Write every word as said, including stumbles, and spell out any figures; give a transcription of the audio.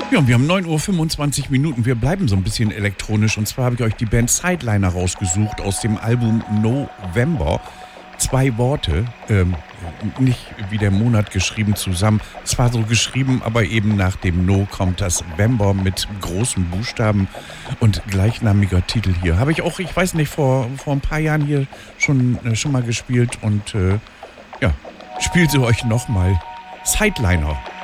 Ja, und wir haben neun Uhr fünfundzwanzig Minuten. Wir bleiben so ein bisschen elektronisch. Und zwar habe ich euch die Band Sideliner rausgesucht aus dem Album November. Zwei Worte, ähm, nicht wie der Monat geschrieben zusammen. Zwar so geschrieben, aber eben nach dem No kommt das Vember mit großen Buchstaben und gleichnamiger Titel hier. Habe ich auch, ich weiß nicht, vor, vor ein paar Jahren hier schon, äh, schon mal gespielt und äh, ja, spielt sie euch nochmal. Sideliner.